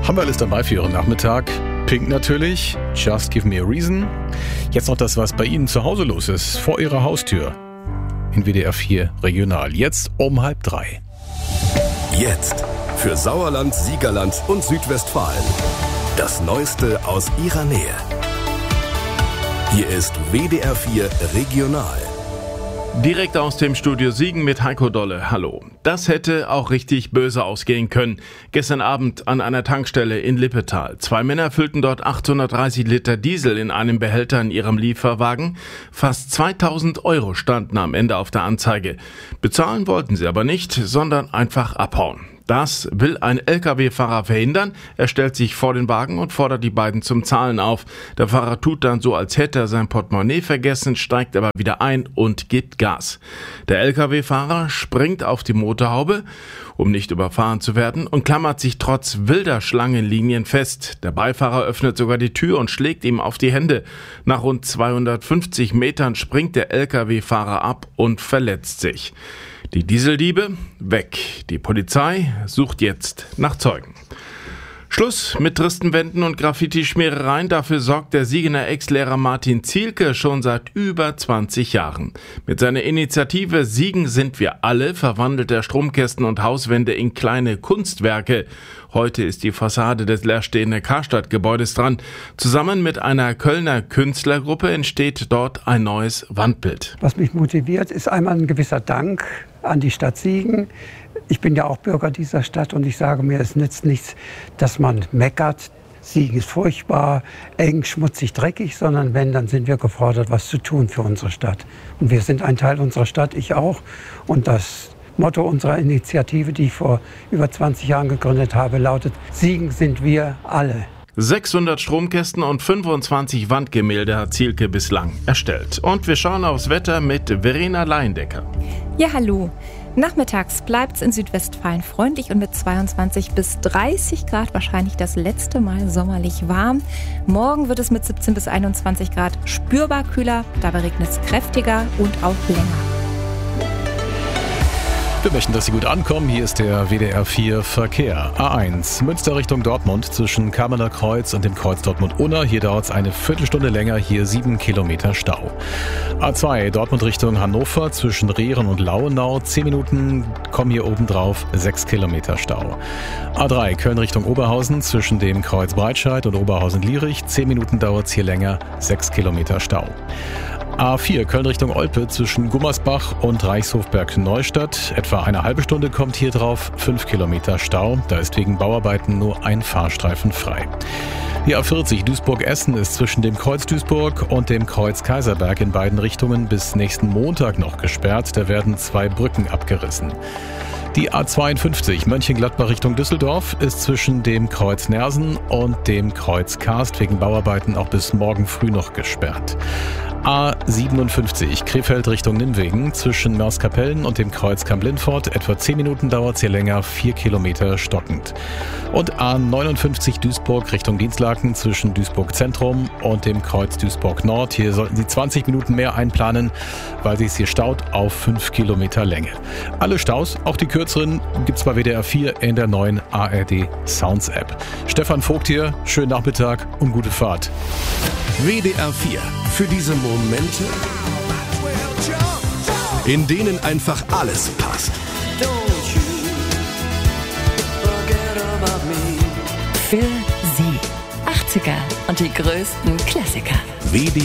Haben wir alles dabei für Ihren Nachmittag. Pink natürlich, Just Give Me a Reason. Jetzt noch das, was bei Ihnen zu Hause los ist, vor Ihrer Haustür. In WDR 4 Regional, jetzt um 2:30. Jetzt für Sauerland, Siegerland und Südwestfalen. Das Neueste aus Ihrer Nähe. Hier ist WDR 4 Regional. Direkt aus dem Studio Siegen mit Heiko Dolle. Hallo. Das hätte auch richtig böse ausgehen können. Gestern Abend an einer Tankstelle in Lippetal. 2 Männer füllten dort 830 Liter Diesel in einem Behälter in ihrem Lieferwagen. Fast 2000 Euro standen am Ende auf der Anzeige. Bezahlen wollten sie aber nicht, sondern einfach abhauen. Das will ein Lkw-Fahrer verhindern. Er stellt sich vor den Wagen und fordert die beiden zum Zahlen auf. Der Fahrer tut dann so, als hätte er sein Portemonnaie vergessen, steigt aber wieder ein und gibt Gas. Der Lkw-Fahrer springt auf die Motorhaube, um nicht überfahren zu werden, und klammert sich trotz wilder Schlangenlinien fest. Der Beifahrer öffnet sogar die Tür und schlägt ihm auf die Hände. Nach rund 250 Metern springt der Lkw-Fahrer ab und verletzt sich. Die Dieseldiebe weg. Die Polizei sucht jetzt nach Zeugen. Schluss mit tristen Wänden und Graffiti-Schmierereien. Dafür sorgt der Siegener Ex-Lehrer Martin Zielke schon seit über 20 Jahren. Mit seiner Initiative Siegen sind wir alle verwandelt er Stromkästen und Hauswände in kleine Kunstwerke. Heute ist die Fassade des leerstehenden Karstadt-Gebäudes dran. Zusammen mit einer Kölner Künstlergruppe entsteht dort ein neues Wandbild. Was mich motiviert, ist einmal ein gewisser Dank an die Stadt Siegen. Ich bin ja auch Bürger dieser Stadt und ich sage mir, es nützt nichts, dass man meckert. Siegen ist furchtbar, eng, schmutzig, dreckig, sondern wenn, dann sind wir gefordert, was zu tun für unsere Stadt. Und wir sind ein Teil unserer Stadt, ich auch. Und das Motto unserer Initiative, die ich vor über 20 Jahren gegründet habe, lautet: Siegen sind wir alle. 600 Stromkästen und 25 Wandgemälde hat Zielke bislang erstellt. Und wir schauen aufs Wetter mit Verena Leindecker. Ja, hallo. Nachmittags bleibt es in Südwestfalen freundlich und mit 22 bis 30 Grad wahrscheinlich das letzte Mal sommerlich warm. Morgen wird es mit 17 bis 21 Grad spürbar kühler, dabei regnet es kräftiger und auch länger. Wir möchten, dass Sie gut ankommen. Hier ist der WDR 4 Verkehr. A1 Münster Richtung Dortmund zwischen Kamener Kreuz und dem Kreuz Dortmund-Unna. Hier dauert es eine Viertelstunde länger, hier 7 Kilometer Stau. A2 Dortmund Richtung Hannover zwischen Rehren und Lauenau. 10 Minuten kommen hier oben drauf, 6 Kilometer Stau. A3 Köln Richtung Oberhausen zwischen dem Kreuz Breitscheid und Oberhausen-Lierich. 10 Minuten dauert es hier länger, 6 Kilometer Stau. A4 Köln Richtung Olpe zwischen Gummersbach und Reichshofberg-Neustadt. Etwa eine halbe Stunde kommt hier drauf, 5 Kilometer Stau. Da ist wegen Bauarbeiten nur ein Fahrstreifen frei. Die A40 Duisburg-Essen ist zwischen dem Kreuz Duisburg und dem Kreuz Kaiserberg in beiden Richtungen bis nächsten Montag noch gesperrt. Da werden 2 Brücken abgerissen. Die A52 Mönchengladbach Richtung Düsseldorf ist zwischen dem Kreuz Nersen und dem Kreuz Karst wegen Bauarbeiten auch bis morgen früh noch gesperrt. A57 Krefeld Richtung Nimwegen zwischen Mörskapellen und dem Kreuz Kamp-Lindfort. Etwa 10 Minuten dauert es hier länger, 4 Kilometer stockend. Und A59 Duisburg Richtung Dienstlaken zwischen Duisburg Zentrum und dem Kreuz Duisburg Nord. Hier sollten Sie 20 Minuten mehr einplanen, weil es hier staut auf 5 Kilometer Länge. Alle Staus, auch die kürzeren, gibt's bei WDR 4 in der neuen ARD Sounds App. Stefan Vogt hier, schönen Nachmittag und gute Fahrt. WDR 4. Für diese Momente, in denen einfach alles passt. Für Sie 80er und die größten Klassiker. WDR